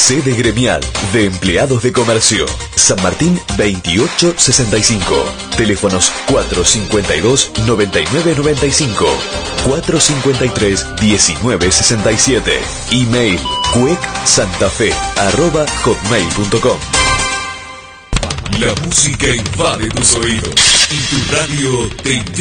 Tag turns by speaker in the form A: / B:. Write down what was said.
A: Sede gremial de empleados de comercio. San Martín 2865. Teléfonos 452-9995. 453-1967. Email cuecsantafe@hotmail.com. La música invade tus oídos y tu radio te invita